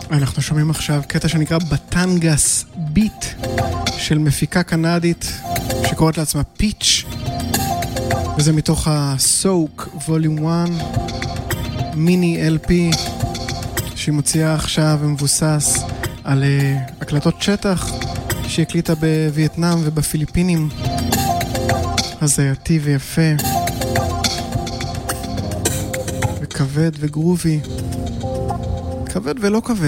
אנחנו שומעים עכשיו קטע שנקרא בטנגס ביט של מפיקה קנדית שקוראת לעצמה פיץ', וזה מתוך הסוק ווליום 1 מיני LP שהיא מוציאה עכשיו ומבוסס על הקלטות שטח שהיא הקליטה בווייטנאם ובפיליפינים. הזייתי ויפה וכבד וגרובי, כבד ולא כבד.